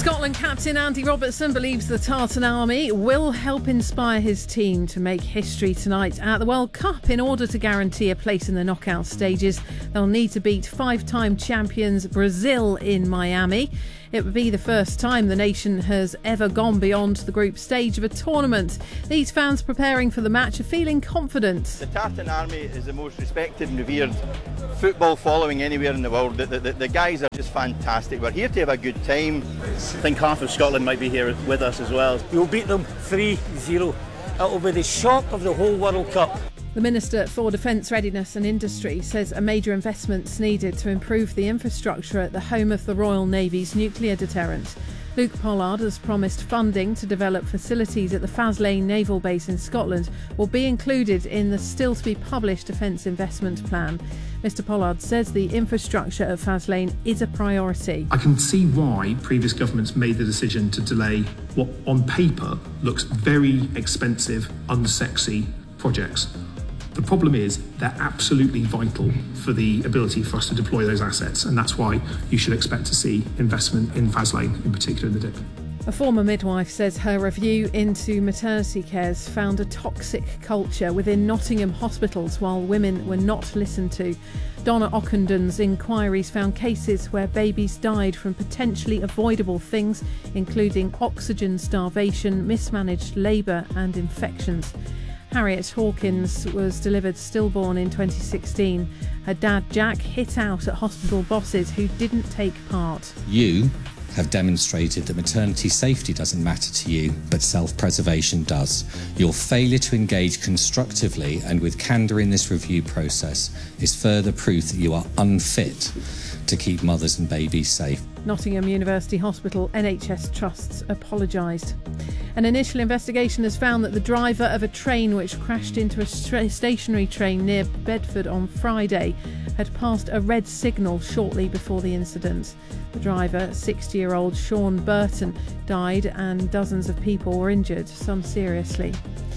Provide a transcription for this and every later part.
Scotland captain Andy Robertson believes the Tartan Army will help inspire his team to make history tonight at the World Cup. In order to guarantee a place in the knockout stages, they'll need to beat five-time champions Brazil in Miami. It would be the first time the nation has ever gone beyond the group stage of a tournament. These fans preparing for the match are feeling confident. The Tartan Army is the most respected and revered football following anywhere in the world. The guys are just fantastic. We're here to have a good time. I think half of Scotland might be here with us as well. We'll beat them 3-0. It'll be the shock of the whole World Cup. The Minister for Defence Readiness and Industry says a major investment's needed to improve the infrastructure at the home of the Royal Navy's nuclear deterrent. Luke Pollard has promised funding to develop facilities at the Faslane Naval Base in Scotland will be included in the still-to-be-published Defence Investment Plan. Mr Pollard says the infrastructure at Faslane is a priority. I can see why previous governments made the decision to delay what on paper looks very expensive, unsexy projects. The problem is they're absolutely vital for the ability for us to deploy those assets, and that's why you should expect to see investment in Faslane, in particular in the dip. A former midwife says her review into maternity cares found a toxic culture within Nottingham hospitals while women were not listened to. Donna Ockendon's inquiries found cases where babies died from potentially avoidable things, including oxygen starvation, mismanaged labour and infections. Harriet Hawkins was delivered stillborn in 2016. Her dad, Jack, hit out at hospital bosses who didn't take part. You have demonstrated that maternity safety doesn't matter to you, but self-preservation does. Your failure to engage constructively and with candour in this review process is further proof that you are unfit to keep mothers and babies safe. Nottingham University Hospital NHS Trusts apologised. An initial investigation has found that the driver of a train which crashed into a stationary train near Bedford on Friday had passed a red signal shortly before the incident. The driver, 60-year-old Sean Burton, died and dozens of people were injured, some seriously.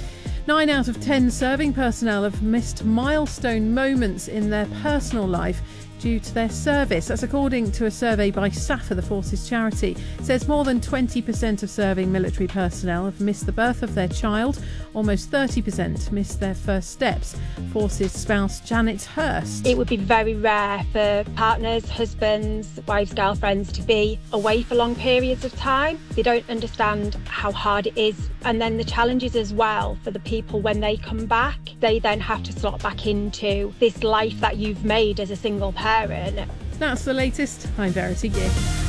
9 out of 10 serving personnel have missed milestone moments in their personal life due to their service. That's according to a survey by SAFA, the Forces charity. It says more than 20% of serving military personnel have missed the birth of their child. Almost 30% missed their first steps. Forces spouse Janet Hurst. It would be very rare for partners, husbands, wives, girlfriends to be away for long periods of time. They don't understand how hard it is. And then the challenges as well for the people when they come back. They then have to slot back into this life that you've made as a single parent. That's the latest. I'm Verity Gibb.